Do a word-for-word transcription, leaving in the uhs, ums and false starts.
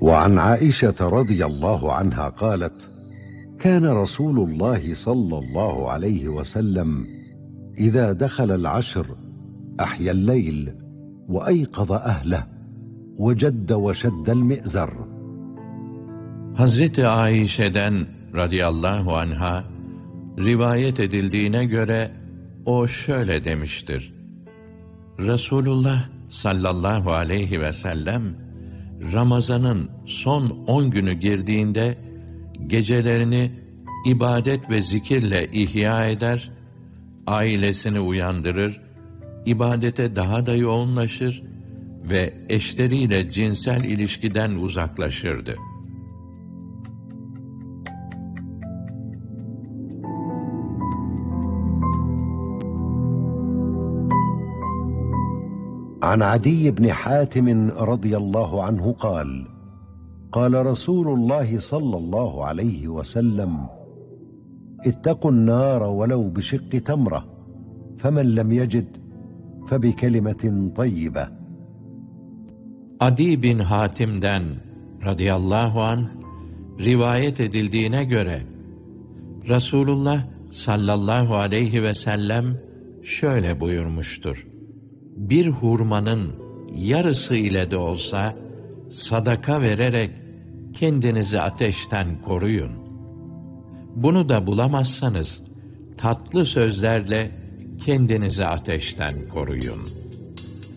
وعن عائشة رضي الله عنها قالت: كان رسول الله صلى الله عليه وسلم إذا دخل العشر أحيا الليل وأيقظ أهله وجد وشد المئزر. Hazreti Ayşe'den radıyallahu anha rivayet edildiğine göre o şöyle demiştir: Resulullah sallallahu aleyhi ve sellem Ramazan'ın son on günü girdiğinde gecelerini ibadet ve zikirle ihya eder, ailesini uyandırır, ibadete daha da yoğunlaşır ve eşleriyle cinsel ilişkiden uzaklaşırdı. عن عدي بن حاتم رضي الله عنه قال: قال رسول الله صلى الله عليه وسلم: اتقوا النار ولو بشق تمرة فمن لم يجد فبكلمة طيبة. Adi bin Hatim'den radıyallahu anh rivayet edildiğine göre Resulullah sallallahu aleyhi ve sellem şöyle buyurmuştur: Bir hurmanın yarısı ile de olsa sadaka vererek kendinizi ateşten koruyun. Bunu da bulamazsanız tatlı sözlerle kendinizi ateşten koruyun.